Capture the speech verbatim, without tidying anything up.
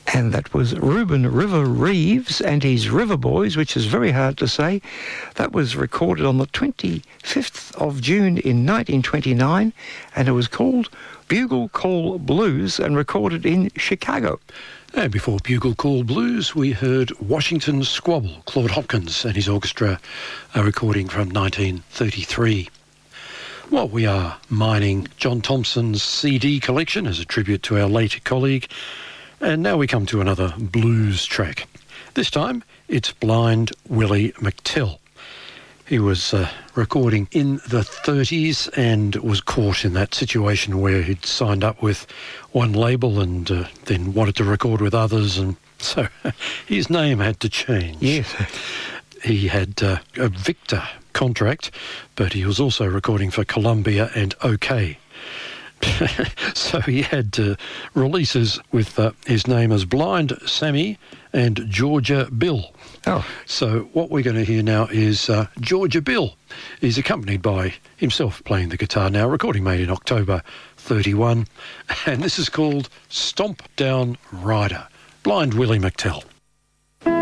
And that was Reuben River Reeves and his River Boys, which is very hard to say. That was recorded on the twenty-fifth of June in nineteen twenty-nine, and it was called Bugle Call Blues and recorded in Chicago. And before Bugle Call Blues, we heard Washington Squabble, Claude Hopkins and his orchestra, a recording from nineteen thirty-three. Well, we are mining John Thompson's C D collection as a tribute to our late colleague. And now we come to another blues track. This time, it's Blind Willie McTell. He was uh, recording in the thirties and was caught in that situation where he'd signed up with one label and uh, then wanted to record with others, and so his name had to change. Yes. He had uh, a Victor contract, but he was also recording for Columbia and OK. So he had uh, releases with uh, his name as Blind Sammy and Georgia Bill. Oh. So what we're going to hear now is uh, Georgia Bill. He's accompanied by himself playing the guitar now, recording made in October thirty-one. And this is called Stomp Down Rider, Blind Willie McTell.